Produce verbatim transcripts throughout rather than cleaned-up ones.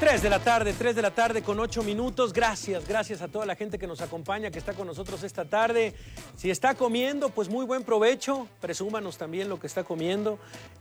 Tres de la tarde, tres de la tarde con ocho minutos. Gracias, gracias a toda la gente que nos acompaña, que está con nosotros esta tarde. Si está comiendo, pues muy buen provecho. Presúmanos también lo que está comiendo.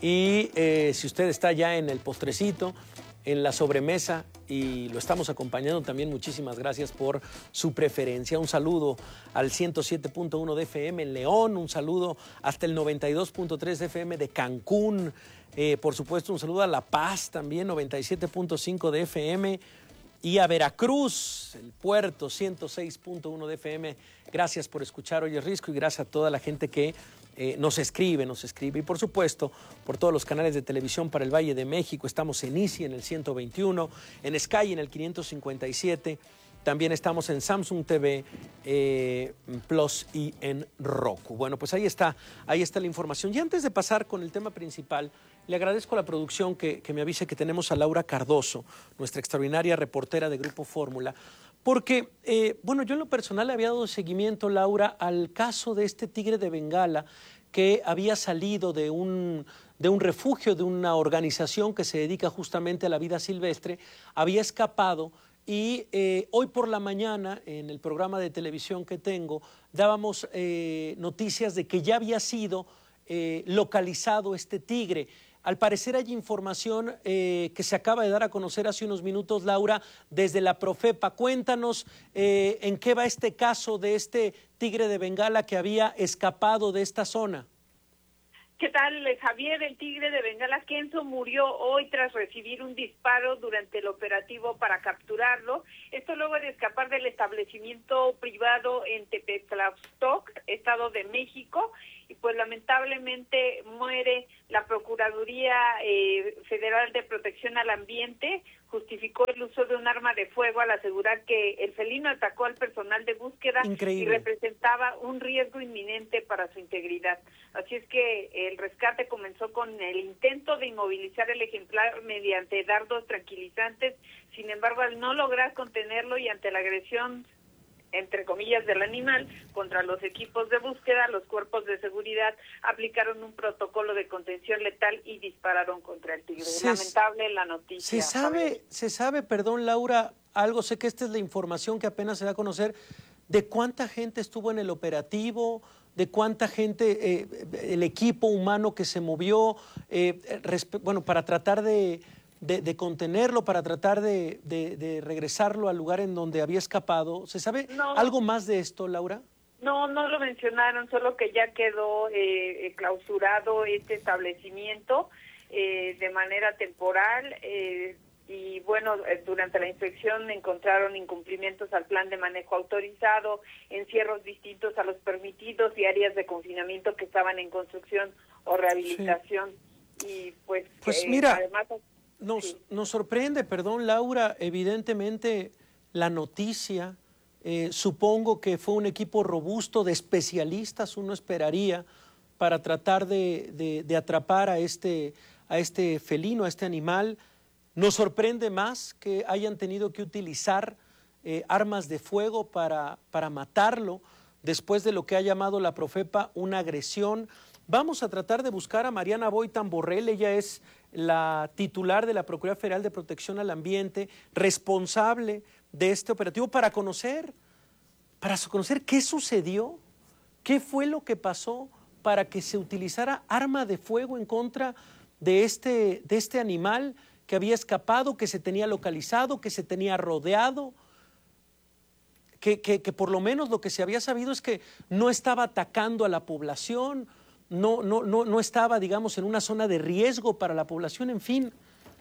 Y eh, si usted está ya en el postrecito, en la sobremesa y lo estamos acompañando también, muchísimas gracias por su preferencia. Un saludo al ciento siete punto uno de F M en León, un saludo hasta el noventa y dos punto tres de F M de Cancún. Eh, por supuesto, un saludo a La Paz también, noventa y siete punto cinco de F M, y a Veracruz, el puerto, ciento seis punto uno de F M. Gracias por escuchar Hoy es Risco y gracias a toda la gente que eh, nos escribe, nos escribe. Y por supuesto, por todos los canales de televisión para el Valle de México. Estamos en Easy en el ciento veintiuno, en Sky en el quinientos cincuenta y siete. También estamos en Samsung T V eh, Plus y en Roku. Bueno, pues ahí está, ahí está la información. Y antes de pasar con el tema principal, le agradezco a la producción que, que me avise que tenemos a Laura Cardoso, nuestra extraordinaria reportera de Grupo Fórmula, porque, eh, bueno, yo en lo personal le había dado seguimiento, Laura, al caso de este tigre de Bengala que había salido de un, de un refugio, de una organización que se dedica justamente a la vida silvestre, había escapado. Y eh, hoy por la mañana, en el programa de televisión que tengo, dábamos eh, noticias de que ya había sido eh, localizado este tigre. Al parecer hay información eh, que se acaba de dar a conocer hace unos minutos, Laura, desde la Profepa. Cuéntanos eh, en qué va este caso de este tigre de Bengala que había escapado de esta zona. ¿Qué tal, Javier? El tigre de Bengala Kenzo murió hoy tras recibir un disparo durante el operativo para capturarlo. Esto luego de escapar del establecimiento privado en Tepetlastoc, Estado de México, y pues lamentablemente muere. La Procuraduría eh, Federal de Protección al Ambiente justificó el uso de un arma de fuego al asegurar que el felino atacó al personal de búsqueda. Increíble. Y representaba un riesgo inminente para su integridad. Así es que el rescate comenzó con el intento de inmovilizar el ejemplar mediante dardos tranquilizantes. Sin embargo, al no lograr contenerlo y ante la agresión, entre comillas, del animal contra los equipos de búsqueda, los cuerpos de seguridad aplicaron un protocolo de contención letal y dispararon contra el tigre. Es lamentable la noticia. Se sabe, se sabe, perdón, Laura, algo, sé que esta es la información que apenas se da a conocer, de cuánta gente estuvo en el operativo, de cuánta gente, eh, el equipo humano que se movió, eh, bueno, para tratar de... De, de contenerlo, para tratar de, de, de regresarlo al lugar en donde había escapado. ¿Se sabe no, algo más de esto, Laura? No, no lo mencionaron, solo que ya quedó eh, clausurado este establecimiento eh, de manera temporal eh, y bueno, durante la inspección encontraron incumplimientos al plan de manejo autorizado, encierros distintos a los permitidos y áreas de confinamiento que estaban en construcción o rehabilitación. Sí. Y pues, pues eh, mira, además... Nos, sí. nos sorprende, perdón, Laura, evidentemente la noticia, eh, supongo que fue un equipo robusto de especialistas, uno esperaría, para tratar de, de, de atrapar a este, a este felino, a este animal. Nos sorprende más que hayan tenido que utilizar eh, armas de fuego para, para matarlo, después de lo que ha llamado la Profepa una agresión. Vamos a tratar de buscar a Mariana Boitan Borrell, ella es la titular de la Procuraduría Federal de Protección al Ambiente, responsable de este operativo, para conocer, para conocer qué sucedió, qué fue lo que pasó para que se utilizara arma de fuego en contra de este, de este animal que había escapado, que se tenía localizado, que se tenía rodeado. Que, que, que por lo menos lo que se había sabido es que no estaba atacando a la población, no, no, no, no estaba, digamos, en una zona de riesgo para la población, en fin.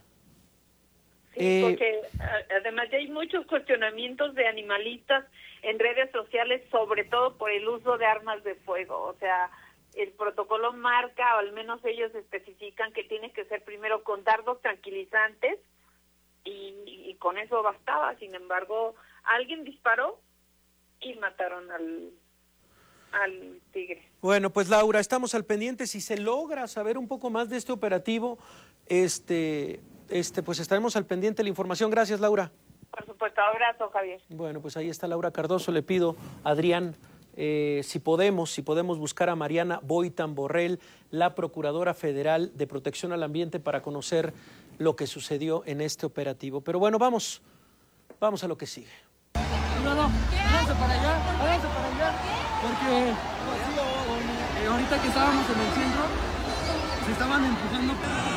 Sí, eh, porque además ya hay muchos cuestionamientos de animalistas en redes sociales, sobre todo por el uso de armas de fuego. O sea, el protocolo marca, o al menos ellos especifican, que tiene que ser primero con dardos tranquilizantes y, y con eso bastaba. Sin embargo, alguien disparó y mataron al, al tigre. Bueno, pues Laura, estamos al pendiente. Si se logra saber un poco más de este operativo, este, este, pues estaremos al pendiente de la información. Gracias, Laura. Por supuesto, abrazo, Javier. Bueno, pues ahí está Laura Cardoso. Le pido, Adrián, eh, si podemos, si podemos buscar a Mariana Boitan Borrell, la Procuradora Federal de Protección al Ambiente, para conocer lo que sucedió en este operativo. Pero bueno, vamos, vamos a lo que sigue. No, no, háganse para allá, háganse para allá, porque eh, ahorita que estábamos en el centro, se estaban empujando.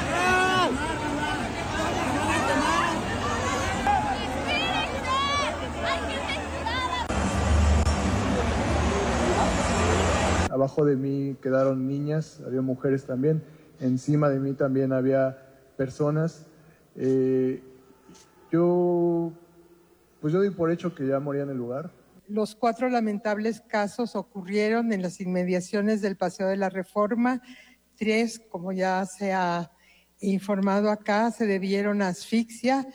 Abajo de mí quedaron niñas, había mujeres también, encima de mí también había personas. Eh, yo... Pues yo doy por hecho que ya moría en el lugar. Los cuatro lamentables casos ocurrieron en las inmediaciones del Paseo de la Reforma. Tres, como ya se ha informado acá, se debieron a asfixia.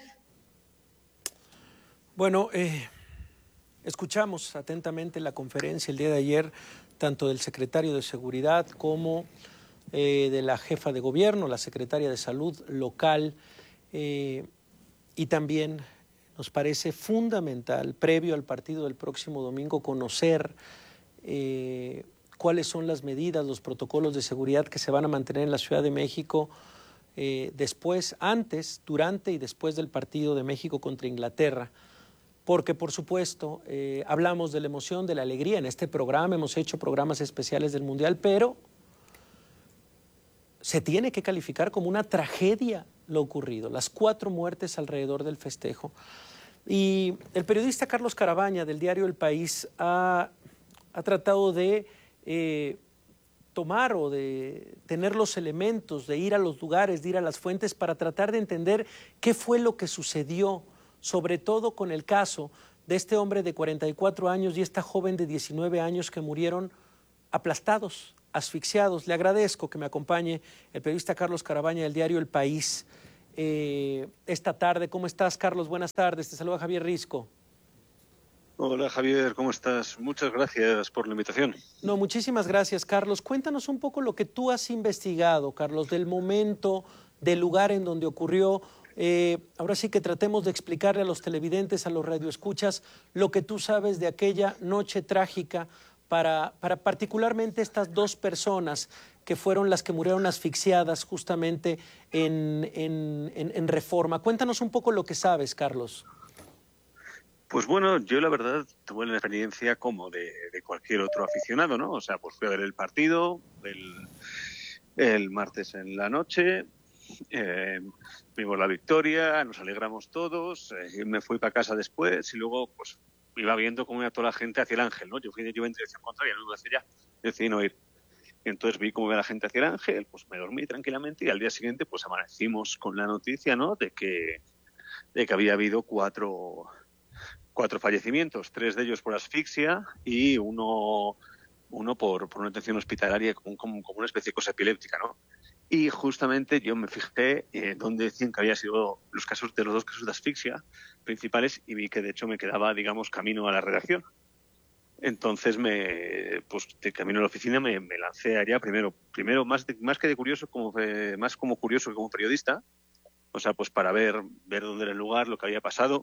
Bueno, eh, escuchamos atentamente la conferencia el día de ayer, tanto del secretario de Seguridad como eh, de la jefa de gobierno, la secretaria de Salud local, eh, y también nos parece fundamental, previo al partido del próximo domingo, conocer eh, cuáles son las medidas, los protocolos de seguridad que se van a mantener en la Ciudad de México eh, después, antes, durante y después del partido de México contra Inglaterra. Porque, por supuesto, eh, hablamos de la emoción, de la alegría. En este programa hemos hecho programas especiales del Mundial, pero se tiene que calificar como una tragedia lo ocurrido, las cuatro muertes alrededor del festejo. Y el periodista Carlos Carabaña del diario El País ha, ha tratado de eh, tomar o de tener los elementos, de ir a los lugares, de ir a las fuentes para tratar de entender qué fue lo que sucedió, sobre todo con el caso de este hombre de cuarenta y cuatro años y esta joven de diecinueve años que murieron aplastados, asfixiados. Le agradezco que me acompañe el periodista Carlos Carabaña del diario El País eh, esta tarde. ¿Cómo estás, Carlos? Buenas tardes. Te saluda Javier Risco. Hola, Javier. ¿Cómo estás? Muchas gracias por la invitación. No, muchísimas gracias, Carlos. Cuéntanos un poco lo que tú has investigado, Carlos, del momento, del lugar en donde ocurrió. Eh, ahora sí que tratemos de explicarle a los televidentes, a los radioescuchas, lo que tú sabes de aquella noche trágica para, para particularmente estas dos personas que fueron las que murieron asfixiadas justamente en, en, en, en Reforma. Cuéntanos un poco lo que sabes, Carlos. Pues bueno, yo la verdad tuve una experiencia como de, de cualquier otro aficionado, ¿no? O sea, pues fui a ver el partido el, el martes en la noche, eh, vimos la victoria, nos alegramos todos, eh, me fui para casa después y luego pues iba viendo cómo iba toda la gente hacia el Ángel, ¿no? Yo fui yo en dirección contraria, no iba hacia allá, decidí no ir. Y entonces vi cómo iba la gente hacia el Ángel, pues me dormí tranquilamente y al día siguiente pues amanecimos con la noticia, ¿no? De que, de que había habido cuatro, cuatro fallecimientos, tres de ellos por asfixia y uno, uno por, por una atención hospitalaria como, como, como una especie de cosa epiléptica, ¿no? Y justamente yo me fijé eh, donde decían que había sido los casos de los dos casos de asfixia principales y vi que de hecho me quedaba, digamos, camino a la redacción. Entonces, me, pues de camino a la oficina me, me lancé allá primero, primero más, de, más que de curioso, como eh, más como curioso que como periodista, o sea, pues para ver, ver dónde era el lugar, lo que había pasado.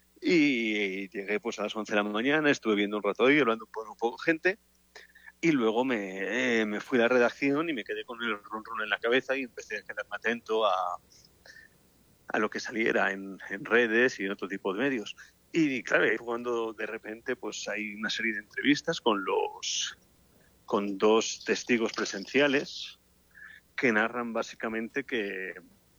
Y llegué pues a las once de la mañana, estuve viendo un rato ahí, hablando con un poco de gente. Y luego me, eh, me fui a la redacción y me quedé con el run run en la cabeza y empecé a quedarme atento a, a lo que saliera en, en redes y en otro tipo de medios. Y claro, ahí cuando de repente pues hay una serie de entrevistas con los con dos testigos presenciales que narran básicamente que,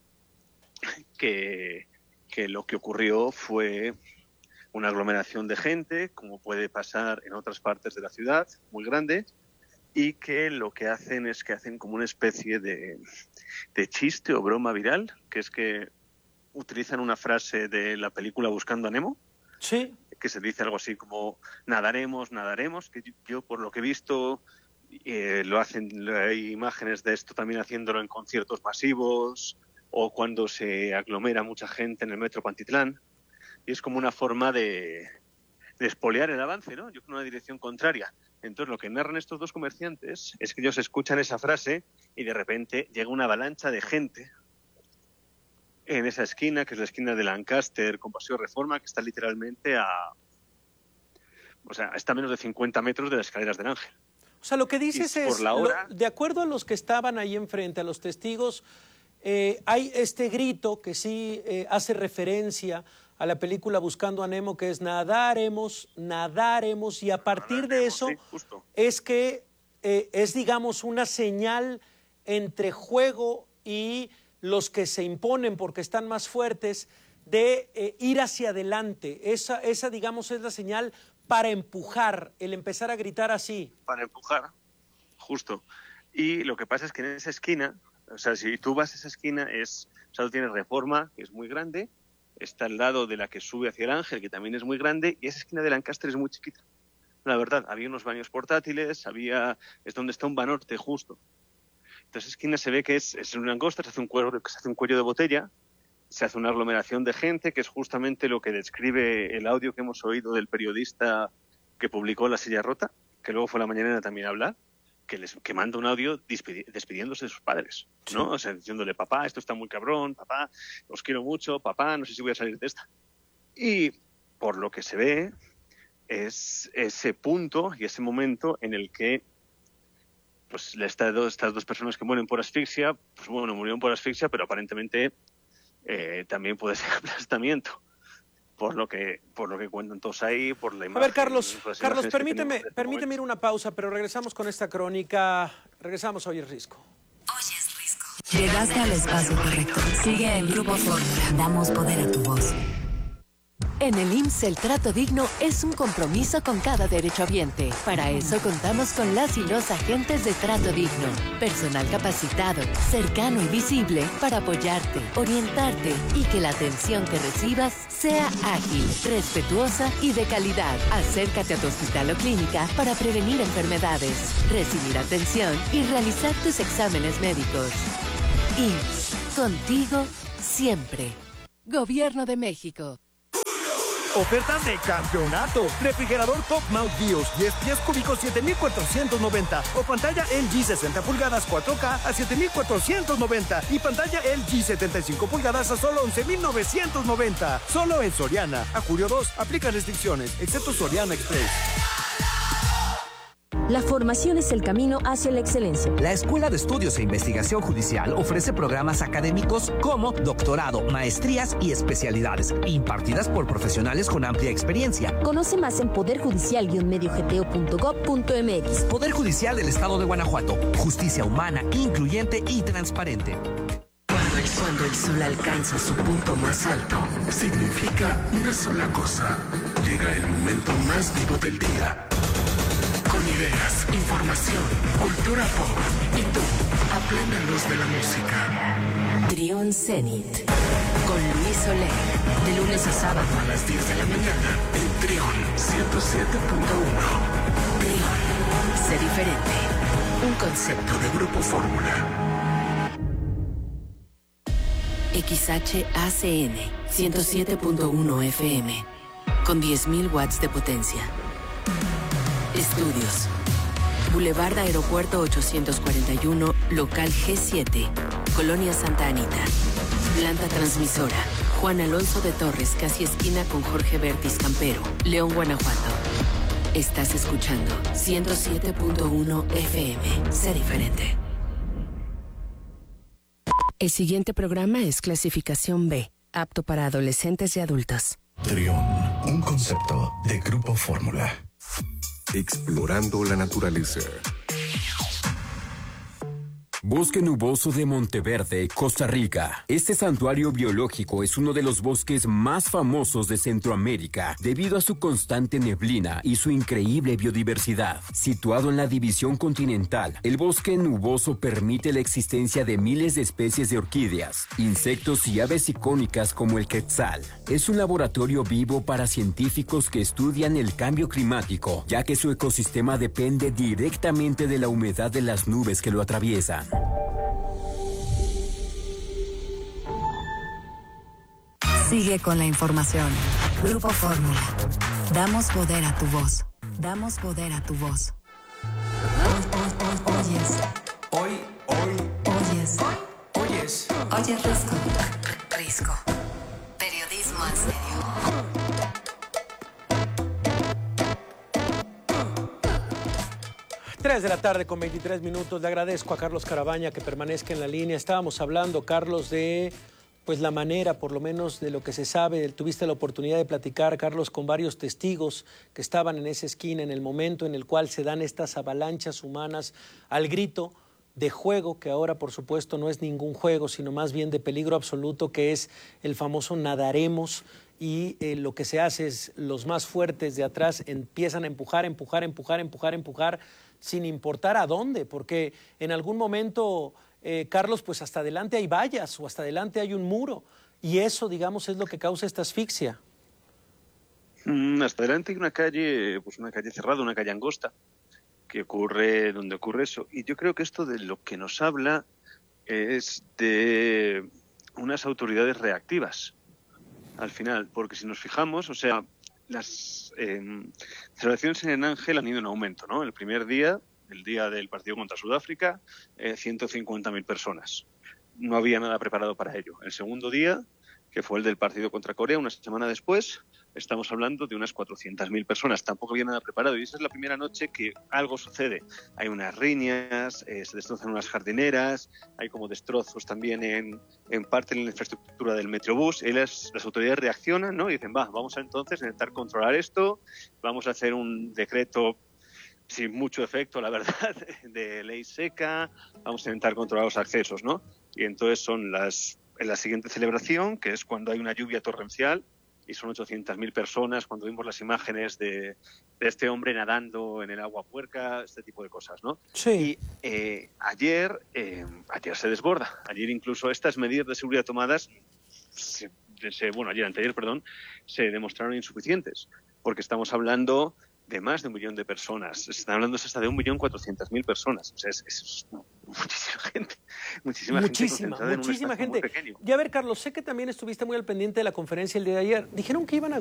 que, que lo que ocurrió fue una aglomeración de gente, como puede pasar en otras partes de la ciudad, muy grande, y que lo que hacen es que hacen como una especie de, de chiste o broma viral, que es que utilizan una frase de la película Buscando a Nemo, sí, que se dice algo así como nadaremos, nadaremos, que yo por lo que he visto eh, lo hacen, hay imágenes de esto también haciéndolo en conciertos masivos o cuando se aglomera mucha gente en el metro Pantitlán. Y es como una forma de, de espolear el avance, ¿no? Yo creo una dirección contraria. Entonces lo que narran estos dos comerciantes es que ellos escuchan esa frase y de repente llega una avalancha de gente en esa esquina, que es la esquina de Lancaster con Paseo Reforma, que está literalmente a... O sea, está a menos de cincuenta metros de las escaleras del Ángel. O sea, lo que dices y es, por la hora... lo, de acuerdo a los que estaban ahí enfrente, a los testigos, eh, hay este grito que sí eh, hace referencia a la película Buscando a Nemo, que es nadaremos, nadaremos, y a partir de eso sí, justo. es que eh, es, digamos, una señal entre juego y los que se imponen porque están más fuertes de eh, ir hacia adelante. Esa, esa, digamos, es la señal para empujar, el empezar a gritar así. Para empujar, justo. Y lo que pasa es que en esa esquina, o sea, si tú vas a esa esquina, es, o sea, tú tienes Reforma, que es muy grande, está al lado de la que sube hacia el Ángel, que también es muy grande, y esa esquina de Lancaster es muy chiquita. La verdad, había unos baños portátiles, había, es donde está un Banorte justo. Entonces, esa esquina se ve que es, es una angosta, se hace un cuello, se hace un cuello de botella, se hace una aglomeración de gente, que es justamente lo que describe el audio que hemos oído del periodista que publicó La Silla Rota, que luego fue a la mañanera también a hablar, que les que manda un audio despidi- despidiéndose de sus padres, ¿no? Sí. O sea, diciéndole, papá, esto está muy cabrón, papá, os quiero mucho, papá, no sé si voy a salir de esta. Y por lo que se ve, es ese punto y ese momento en el que pues estas dos, estas dos personas que mueren por asfixia, pues bueno, murieron por asfixia, pero aparentemente eh, también puede ser aplastamiento. Por lo que por lo que cuentan todos ahí, por la imagen. A ver, Carlos, Carlos, permíteme, permíteme ir una pausa, pero regresamos con esta crónica. Regresamos a Hoy es Risco. Hoy es Risco. Llegaste al espacio correcto. Sigue en Grupo Fórmula. Damos poder a tu voz. En el I M S S el trato digno es un compromiso con cada derechohabiente. Para eso contamos con las y los agentes de Trato Digno. Personal capacitado, cercano y visible para apoyarte, orientarte y que la atención que recibas sea ágil, respetuosa y de calidad. Acércate a tu hospital o clínica para prevenir enfermedades, recibir atención y realizar tus exámenes médicos. I M S S, contigo siempre. Gobierno de México. Oferta de campeonato. Refrigerador Top Mount BIOS diez pies cúbicos siete mil cuatrocientos noventa o pantalla L G sesenta pulgadas cuatro K a siete mil cuatrocientos noventa y pantalla L G setenta y cinco pulgadas a solo once mil novecientos noventa. Solo en Soriana. A julio dos aplica restricciones, excepto Soriana Express. La formación es el camino hacia la excelencia. La Escuela de Estudios e Investigación Judicial ofrece programas académicos como doctorado, maestrías y especialidades, impartidas por profesionales con amplia experiencia. Conoce más en poder judicial guion medio g t o punto gob punto m x. Poder Judicial del Estado de Guanajuato. Justicia humana, incluyente y transparente. Cuando el, cuando el sol alcanza su punto más alto, significa una sola cosa. Llega el momento más vivo del día. Con ideas, información, cultura pop y tú, a plena luz de la música. Trión Zenit, con Luis Soler, de lunes a sábado a las diez de la mañana en Trión ciento siete punto uno. Trión, sé diferente, un concepto de Grupo Fórmula. X H A C N ciento siete punto uno F M, con diez mil watts de potencia. Estudios. Boulevard Aeropuerto ochocientos cuarenta y uno, local G siete, Colonia Santa Anita. Planta transmisora. Juan Alonso de Torres, casi esquina con Jorge Bertis Campero, León, Guanajuato. Estás escuchando ciento siete punto uno F M. Sé diferente. El siguiente programa es clasificación B, apto para adolescentes y adultos. Trión, un concepto de Grupo Fórmula. Explorando la naturaleza. Bosque Nuboso de Monteverde, Costa Rica. Este santuario biológico es uno de los bosques más famosos de Centroamérica debido a su constante neblina y su increíble biodiversidad. Situado en la división continental, el bosque nuboso permite la existencia de miles de especies de orquídeas, insectos y aves icónicas como el quetzal. Es un laboratorio vivo para científicos que estudian el cambio climático, ya que su ecosistema depende directamente de la humedad de las nubes que lo atraviesan. Sigue con la información. Grupo Fórmula. Damos poder a tu voz. Damos poder a tu voz. Oyes. Hoy, hoy. Oyes. Oyes. Oyes Risco. Risco. Periodismo en serio. tres de la tarde con veintitrés minutos. Le agradezco a Carlos Carabaña que permanezca en la línea. Estábamos hablando, Carlos, de pues la manera, por lo menos de lo que se sabe. Tuviste la oportunidad de platicar, Carlos, con varios testigos que estaban en esa esquina en el momento en el cual se dan estas avalanchas humanas al grito de juego, que ahora por supuesto no es ningún juego, sino más bien de peligro absoluto, que es el famoso nadaremos. Y eh, lo que se hace es los más fuertes de atrás empiezan a empujar, empujar, empujar, empujar, empujar, sin importar a dónde, porque en algún momento, eh, Carlos, pues hasta adelante hay vallas o hasta adelante hay un muro, y eso, digamos, es lo que causa esta asfixia. Mm, hasta adelante hay una calle, pues una calle cerrada, una calle angosta, que ocurre donde ocurre eso. Y yo creo que esto de lo que nos habla es de unas autoridades reactivas, al final, porque si nos fijamos, o sea, las eh, celebraciones en Ángel han ido en aumento, ¿no? El primer día, el día del partido contra Sudáfrica, eh, ciento cincuenta mil personas. No había nada preparado para ello. El segundo día, que fue el del partido contra Corea, una semana después, estamos hablando de unas cuatrocientas mil personas. Tampoco había nada preparado. Y esa es la primera noche que algo sucede. Hay unas riñas, eh, se destrozan unas jardineras, hay como destrozos también en, en parte en la infraestructura del Metrobús. Y las, las autoridades reaccionan, ¿no? Y dicen, va, vamos a entonces intentar controlar esto, vamos a hacer un decreto sin mucho efecto, la verdad, de ley seca, vamos a intentar controlar los accesos, ¿no? Y entonces son las... en la siguiente celebración, que es cuando hay una lluvia torrencial, y son ochocientas mil personas, cuando vimos las imágenes de, de este hombre nadando en el agua puerca, este tipo de cosas, ¿no? Sí. Y eh, ayer, eh, ayer se desborda. Ayer incluso estas medidas de seguridad tomadas, se, se, bueno, ayer, anteayer, perdón, se demostraron insuficientes, porque estamos hablando de más de un millón de personas. Se están hablando hasta de un millón cuatrocientas mil personas. O sea, es, es no, muchísima gente. Muchísima, muchísima gente. Muchísima gente. Y a ver, Carlos, sé que también estuviste muy al pendiente de la conferencia el día de ayer. Dijeron que iban a